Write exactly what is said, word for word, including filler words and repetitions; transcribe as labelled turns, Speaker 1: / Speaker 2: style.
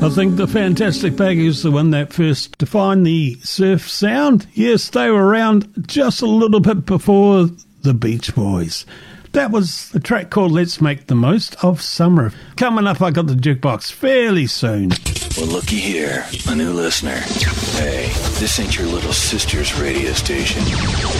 Speaker 1: I think the Fantastic Baggy is the one that first defined the surf sound. Yes, they were around just a little bit before the Beach Boys. That was a track called Let's Make the Most of Summer. Coming up, I got the jukebox fairly soon.
Speaker 2: Well, looky here, a new listener. Hey, this ain't your little sister's radio station.